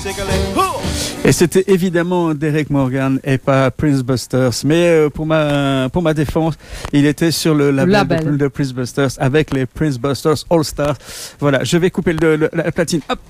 Et c'était évidemment Derek Morgan et pas Prince Busters. Mais pour ma défense, il était sur le label de Prince Busters avec les Prince Busters All Stars. Voilà, je vais couper la platine. Hop.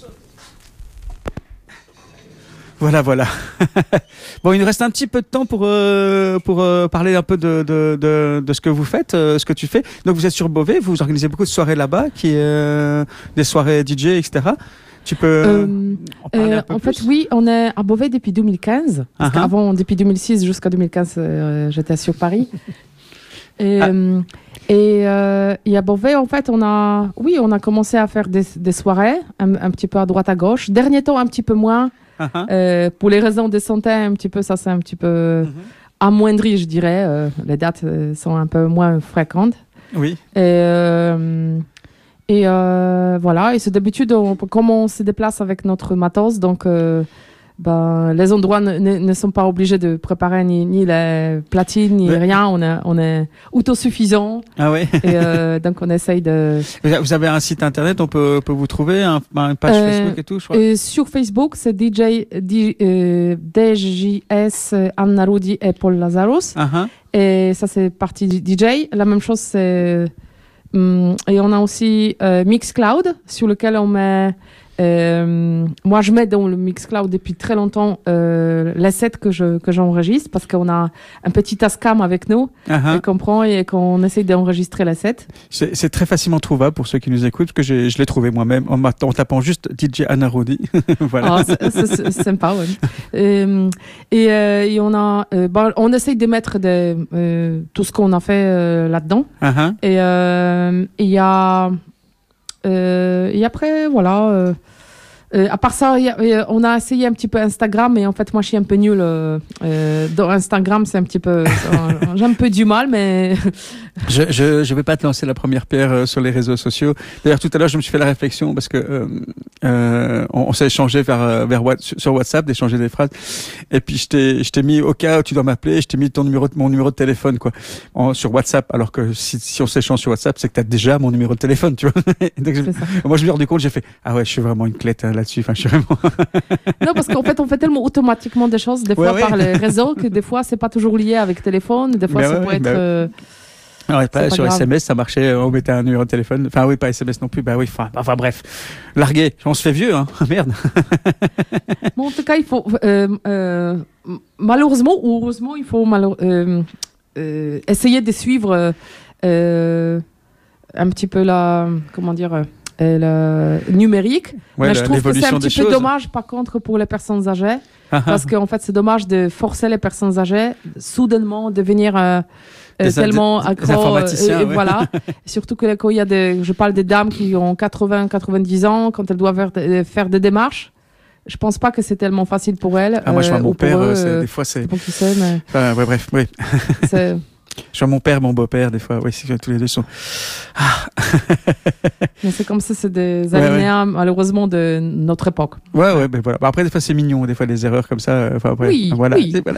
Voilà. Bon, il nous reste un petit peu de temps pour parler un peu de ce que vous faites, ce que tu fais. Donc, vous êtes sur Beauvais, vous organisez beaucoup de soirées là-bas, des soirées DJ, etc. Tu peux en parler un peu plus? Fait, oui, on est à Beauvais depuis 2015. Parce qu'avant, depuis 2006 jusqu'à 2015, j'étais sur Paris. Et à Beauvais, en fait, on a commencé à faire des soirées, un petit peu à droite à gauche. Dernier temps, un petit peu moins. Pour les raisons de santé, un petit peu, ça c'est un petit peu amoindri, je dirais. Les dates sont un peu moins fréquentes. Oui. Et voilà, et c'est d'habitude, comme on se déplace avec notre matos, donc les endroits ne sont pas obligés de préparer ni les platines, ni rien. On est autosuffisant. Ah ouais. Et donc on essaye de... Vous avez un site internet, on peut vous trouver, une page Facebook et tout, je crois. Sur Facebook, c'est DJS, Anna Rudi et Paul Lazarus. Et ça, c'est partie DJ. La même chose, c'est... et on a aussi Mixcloud, sur lequel on met... moi, je mets dans le Mixcloud depuis très longtemps les sets que j'enregistre, parce qu'on a un petit Tascam avec nous qu'on prend et qu'on essaye d'enregistrer les sets. C'est très facilement trouvable pour ceux qui nous écoutent, parce que je l'ai trouvé moi-même en tapant juste DJ Anna Rudi. Voilà. C'est sympa, ouais. Et on essaye de mettre tout ce qu'on a fait là-dedans. Et après, voilà. À part ça, on a essayé un petit peu Instagram, mais en fait, moi, je suis un peu nulle. Dans Instagram, c'est un petit peu... j'ai un peu du mal, mais... Je vais pas te lancer la première pierre sur les réseaux sociaux. D'ailleurs, tout à l'heure, je me suis fait la réflexion parce que on s'est échangé sur WhatsApp, d'échanger des phrases. Et puis, je t'ai mis, au cas où tu dois m'appeler, je t'ai mis mon numéro de téléphone, quoi, sur WhatsApp. Alors que si on s'échange sur WhatsApp, c'est que t'as déjà mon numéro de téléphone, tu vois. Donc, moi, je me suis rendu compte, j'ai fait, ah ouais, je suis vraiment une clette là-dessus. Enfin, je suis vraiment... Non, parce qu'en fait, on fait tellement automatiquement des choses, des fois par les réseaux, que des fois, c'est pas toujours lié avec téléphone. Des fois, ça peut être... Alors, sur grave. SMS, ça marchait, on mettait un numéro de téléphone. Enfin, oui, pas SMS non plus. Bah oui, enfin bref. Largué. On se fait vieux, hein. Merde. Bon, en tout cas, il faut, malheureusement ou heureusement, il faut essayer de suivre un petit peu la numérique. Ouais, mais je trouve que c'est un petit peu choses. dommage, par contre, pour les personnes âgées. Parce qu'en fait, c'est dommage de forcer les personnes âgées soudainement devenir tellement accro. Voilà. Surtout que quand je parle des dames qui ont 80-90 ans, quand elles doivent faire des démarches, je pense pas que c'est tellement facile pour elles. Moi, je vois mon père, des fois, c'est... Bon, qui sait, mais... Enfin, ouais, bref, oui. Je vois mon père, mon beau-père, des fois. Oui, c'est que tous les deux sont... Mais c'est comme ça, c'est des alinéas, malheureusement, de notre époque. Ouais, ben voilà. Après, des fois, c'est mignon, des fois, des erreurs comme ça. Après, oui, voilà. oui. Voilà.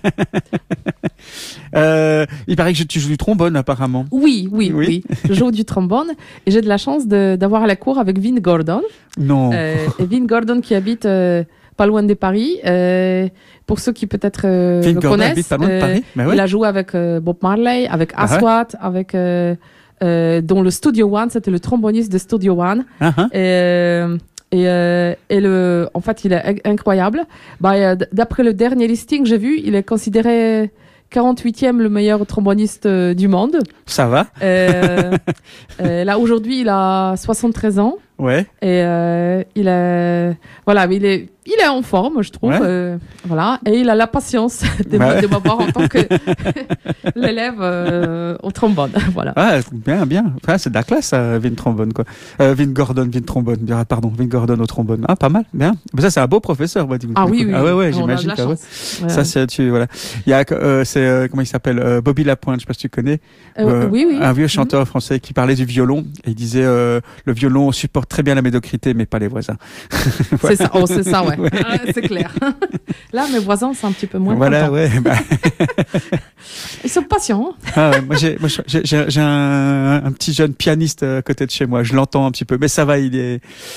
Il paraît que tu joues du trombone, apparemment. Oui. Je joue du trombone et j'ai de la chance d'avoir la cour avec Vin Gordon. Non. Et Vin Gordon qui habite pas loin de Paris. Pour ceux qui peut-être le connaissent, il a joué avec Bob Marley, avec Aswad, avec dans le Studio One, c'était le tromboniste de Studio One. En fait, il est incroyable. D'après le dernier listing que j'ai vu, il est considéré 48e le meilleur tromboniste du monde. Ça va. Là, aujourd'hui, il a 73 ans. Ouais. Et il est en forme, je trouve. Ouais. Voilà. Et il a la patience de m'avoir en tant que l'élève au trombone. Voilà. Ah, bien. Enfin, c'est de la classe, Vin trombone, quoi. Vin Gordon trombone. Pardon, Vin Gordon au trombone. Ah, pas mal, bien. Mais ça, c'est un beau professeur, moi. Ah oui. Ah ouais, j'imagine. Ça, c'est voilà. Il y a, comment il s'appelle, Bobby Lapointe, je sais pas si tu connais. Oui. Un vieux chanteur français qui parlait du violon. Et il disait, le violon supporte très bien la médiocrité, mais pas les voisins. Voilà. C'est ça, ouais. C'est clair. Là, mes voisins, c'est un petit peu moins voilà, contents. ouais. Ils sont patients. Moi, j'ai un petit jeune pianiste à côté de chez moi. Je l'entends un petit peu, mais ça va, il est...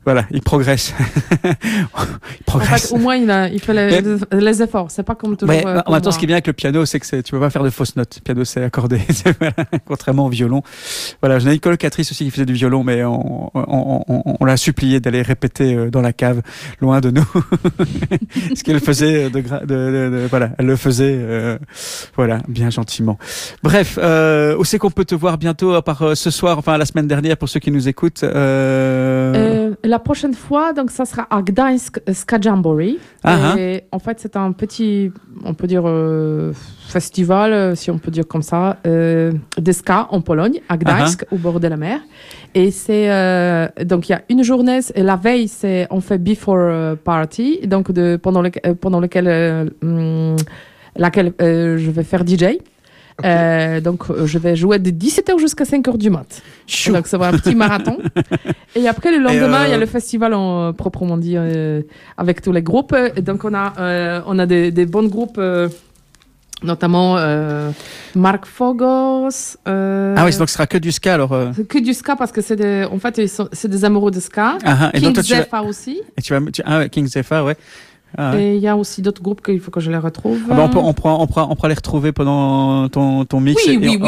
Voilà, il progresse. Il progresse. En fait, au moins, il fait les efforts. C'est pas comme toujours. En même temps, ce qui est bien avec le piano, c'est que tu peux pas faire de fausses notes. Le piano, c'est accordé. Contrairement au violon. Voilà, j'en ai une colocatrice aussi qui faisait du violon, mais on l'a supplié d'aller répéter dans la cave, loin de nous. Ce qu'elle faisait voilà, elle le faisait, voilà, bien gentiment. Bref, où c'est qu'on peut te voir bientôt, à part ce soir, enfin la semaine dernière, pour ceux qui nous écoutent. La prochaine fois, donc ça sera à Gdańsk Ska Jamboree. Et en fait, c'est un petit, on peut dire festival, si on peut dire comme ça, de ska en Pologne, à Gdańsk, au bord de la mer. Et c'est donc il y a une journée, et la veille, on fait before party, donc pendant laquelle je vais faire DJ. Okay. Donc je vais jouer de 17h jusqu'à 5h du mat. Chou. Donc ça va un petit marathon. Et après le lendemain, il y a le festival proprement dit avec tous les groupes. Et donc on a des bons groupes, notamment Mark Fogos. Ah oui, donc ce sera que du ska alors. Que du ska parce que c'est des amoureux de ska. King Zephyr aussi. Et King Zephyr, ouais. Et il y a aussi d'autres groupes qu'il faut que je les retrouve. On pourra les retrouver pendant ton mix. Oui,